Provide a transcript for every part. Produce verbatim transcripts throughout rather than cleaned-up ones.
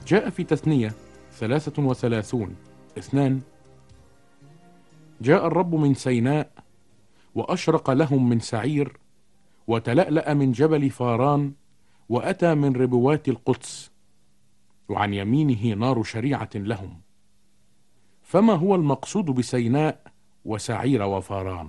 جاء في تثنية ثلاثة وثلاثون اثنان: جاء الرب من سيناء وأشرق لهم من سعير، وتلألأ من جبل فاران، وأتى من ربوات القدس، وعن يمينه نار شريعة لهم. فما هو المقصود بسيناء وسعير وفاران؟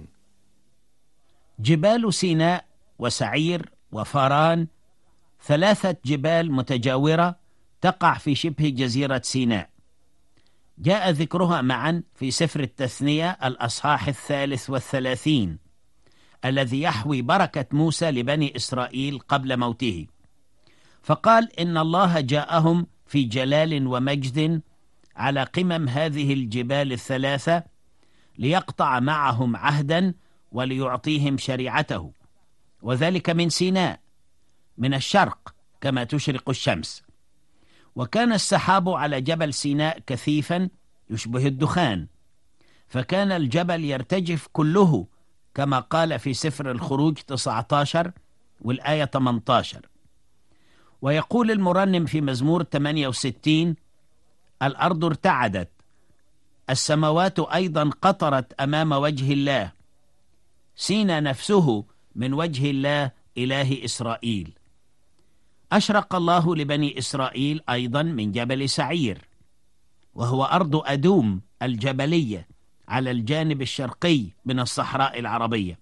جبال سيناء وسعير وفاران ثلاثة جبال متجاورة تقع في شبه جزيرة سيناء. جاء ذكرها معا في سفر التثنية الأصحاح الثالث والثلاثين الذي يحوي بركة موسى لبني إسرائيل قبل موته، فقال إن الله جاءهم في جلال ومجد على قمم هذه الجبال الثلاثة ليقطع معهم عهدا وليعطيهم شريعته، وذلك من سيناء من الشرق كما تشرق الشمس. وكان السحاب على جبل سيناء كثيفا يشبه الدخان، فكان الجبل يرتجف كله كما قال في سفر الخروج تسعة عشر والآية ثمانية عشر. ويقول المرنم في مزمور ثمانية وستين: الأرض ارتعدت، السماوات أيضا قطرت أمام وجه الله، سينا نفسه من وجه الله إله إسرائيل. أشرق الله لبني إسرائيل أيضا من جبل سعير، وهو أرض أدوم الجبلية على الجانب الشرقي من الصحراء العربية.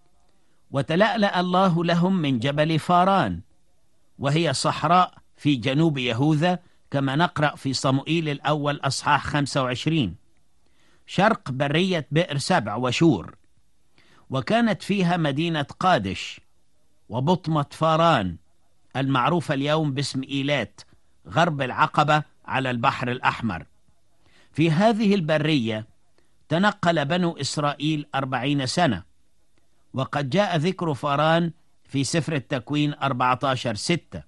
وتلألأ الله لهم من جبل فاران، وهي صحراء في جنوب يهوذا كما نقرأ في صموئيل الأول أصحاح خمسة وعشرين، شرق برية بئر سبع وشور. وكانت فيها مدينة قادش وبطمة فاران المعروفة اليوم باسم إيلات غرب العقبة على البحر الأحمر. في هذه البرية تنقل بنو إسرائيل أربعين سنة، وقد جاء ذكر فاران في سفر التكوين أربعة عشر ستة.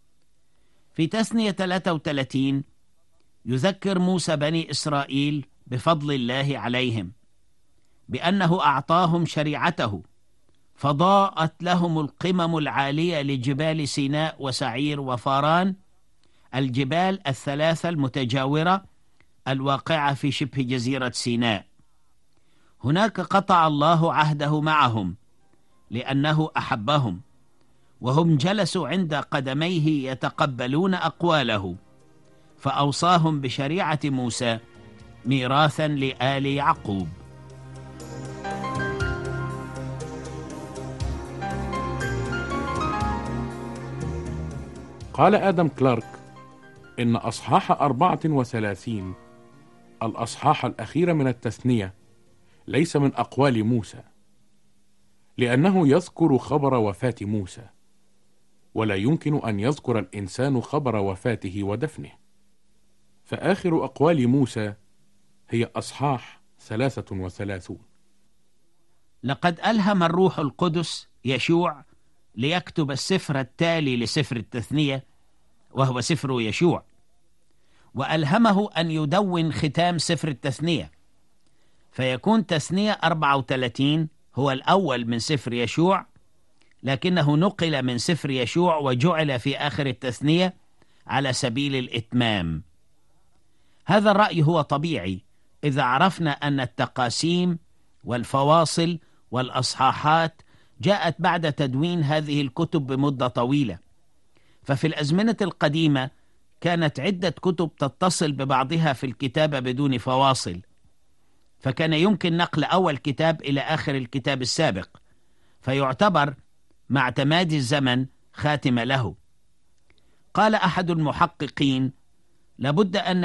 في تثنية ثلاثة وثلاثين يذكر موسى بني إسرائيل بفضل الله عليهم بأنه أعطاهم شريعته، فضاءت لهم القمم العالية لجبال سيناء وسعير وفاران، الجبال الثلاثة المتجاورة الواقعة في شبه جزيرة سيناء. هناك قطع الله عهده معهم لأنه أحبهم، وهم جلسوا عند قدميه يتقبلون أقواله، فأوصاهم بشريعة موسى ميراثا لآل يعقوب. قال آدم كلارك إن أصحاح أربعة وثلاثين، الأصحاح الأخير من التثنية، ليس من أقوال موسى، لأنه يذكر خبر وفاة موسى، ولا يمكن أن يذكر الإنسان خبر وفاته ودفنه. فآخر أقوال موسى هي أصحاح ثلاثة وثلاثون. لقد ألهم الروح القدس يشوع ليكتب السفر التالي لسفر التثنية، وهو سفر يشوع، وألهمه أن يدون ختام سفر التثنية، فيكون تثنية أربعة وثلاثين هو الأول من سفر يشوع، لكنه نقل من سفر يشوع وجعل في آخر التثنية على سبيل الإتمام. هذا الرأي هو طبيعي إذا عرفنا أن التقاسيم والفواصل والأصحاحات جاءت بعد تدوين هذه الكتب بمدة طويلة. ففي الأزمنة القديمة كانت عدة كتب تتصل ببعضها في الكتابة بدون فواصل، فكان يمكن نقل أول كتاب إلى آخر الكتاب السابق، فيعتبر مع تمادي الزمن خاتمة له. قال أحد المحققين: لابد أن